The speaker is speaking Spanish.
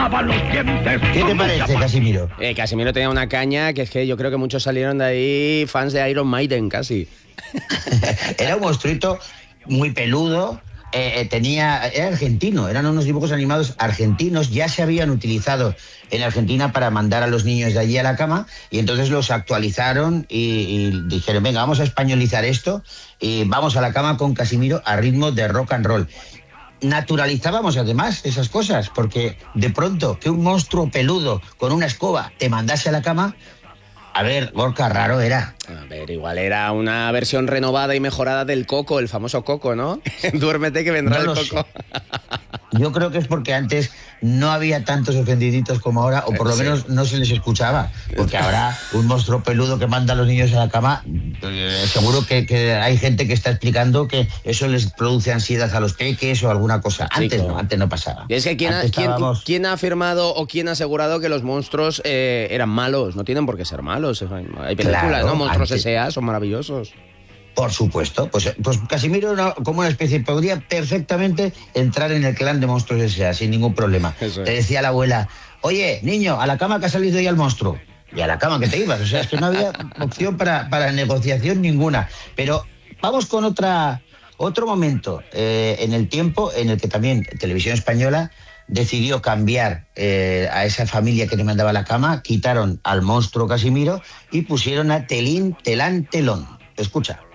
clavaban los dientes. ¿Qué te parece, Casimiro? Casimiro tenía una caña que es que yo creo que muchos salieron de ahí fans de Iron Maiden, casi. Era un monstruito muy peludo. Era argentino, eran unos dibujos animados argentinos, ya se habían utilizado en Argentina para mandar a los niños de allí a la cama, y entonces los actualizaron y dijeron, venga, vamos a españolizar esto y vamos a la cama con Casimiro a ritmo de rock and roll. Naturalizábamos además esas cosas, porque de pronto que un monstruo peludo con una escoba te mandase a la cama, a ver, Gorka, raro era. A ver, igual era una versión renovada y mejorada del Coco, el famoso Coco, ¿no? Duérmete que vendrá el Coco. Yo creo que es porque antes no había tantos ofendiditos como ahora, o por lo menos no se les escuchaba. Porque ahora un monstruo peludo que manda a los niños a la cama, seguro que hay gente que está explicando que eso les produce ansiedad a los peques o alguna cosa. Antes no pasaba. Y es que ¿quién ha afirmado o quién ha asegurado que los monstruos eran malos? No tienen por qué ser malos. Hay películas, claro, ¿no? Monstruos S.A. son maravillosos. Por supuesto, pues Casimiro era como una especie, podría perfectamente entrar en el clan de monstruos S.A. sin ningún problema. Te decía la abuela, oye, niño, a la cama que ha salido ya el monstruo. Y a la cama que te ibas, o sea, es que no había opción para negociación ninguna. Pero vamos con otro momento en el tiempo en el que también Televisión Española decidió cambiar a esa familia que le mandaba a la cama, quitaron al monstruo Casimiro y pusieron a Telín, Telán, Telón. Escucha.